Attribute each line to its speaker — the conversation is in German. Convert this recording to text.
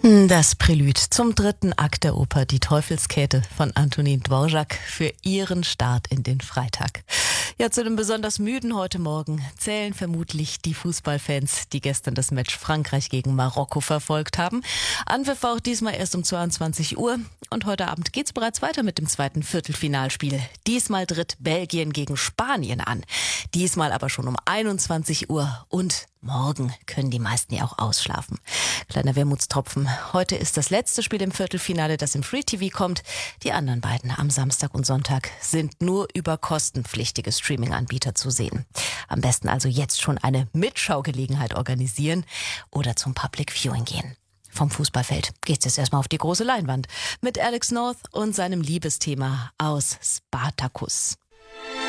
Speaker 1: Das Prälude zum dritten Akt der Oper Die Teufelskäte von Antonin Dvorak für ihren Start in den Freitag. Ja, zu den besonders müden heute Morgen zählen vermutlich die Fußballfans, die gestern das Match Frankreich gegen Marokko verfolgt haben. Anpfiff war auch diesmal erst um 22 Uhr und heute Abend geht's bereits weiter mit dem zweiten Viertelfinalspiel. Diesmal tritt Belgien gegen Spanien an. Diesmal aber schon um 21 Uhr und morgen können die meisten ja auch ausschlafen. Kleiner Wermutstropfen. Heute ist das letzte Spiel im Viertelfinale, das im Free TV kommt. Die anderen beiden am Samstag und Sonntag sind nur über kostenpflichtige Streaming-Anbieter zu sehen. Am besten also jetzt schon eine Mitschaugelegenheit organisieren oder zum Public Viewing gehen. Vom Fußballfeld geht's jetzt erstmal auf die große Leinwand mit Alex North und seinem Liebesthema aus Spartacus.